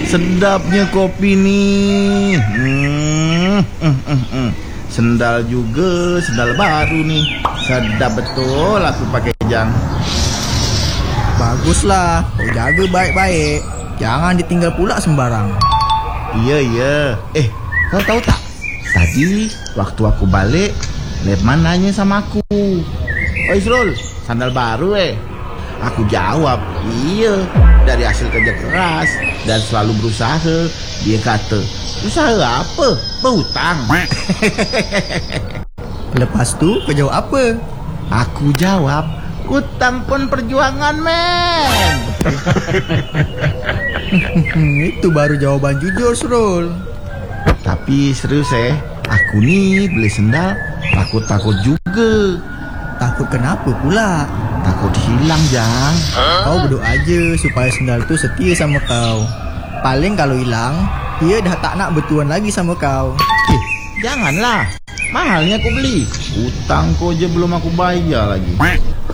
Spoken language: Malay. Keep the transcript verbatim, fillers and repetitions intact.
sedapnya kopi nih. Hmm, hmm, hmm, hmm. Sendal juga, sendal baru nih. Sedap betul aku pakai jang. Baguslah, kau jaga baik-baik. Jangan ditinggal pula sembarang. Iya, iya. Eh, kau tahu tak? Tadi waktu aku balik, Lepman nanya sama aku, "Oh Isrul, sandal baru eh?" Aku jawab, "Iya, dari hasil kerja keras dan selalu berusaha." Dia kata, "Usaha apa? Berhutang." Lepas tu kau jawab apa? Aku jawab, "Hutang pun perjuangan, men." Itu baru jawaban jujur, Srul. Tapi serius eh, aku nih beli sendal takut-takut juga. Takut kenapa pula? Takut hilang, Jang. Kau berdoa aja supaya sendal tu setia sama kau. Paling kalau hilang, dia dah tak nak bertuan lagi sama kau. Eh, janganlah. Mahalnya aku beli. Hutang kau je belum aku bayar lagi.